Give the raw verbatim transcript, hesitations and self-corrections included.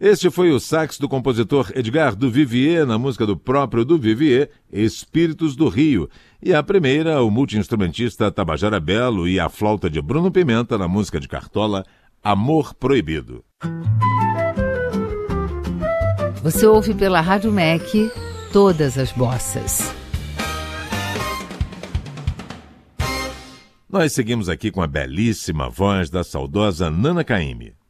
Este foi o sax do compositor Edgar Duvivier na música do próprio Duvivier, Espíritos do Rio. E a primeira, o multiinstrumentista Tabajara Belo e a flauta de Bruno Pimenta na música de Cartola, Amor Proibido. Você ouve pela Rádio M E C todas as bossas. Nós seguimos aqui com a belíssima voz da saudosa Nana Caymmi.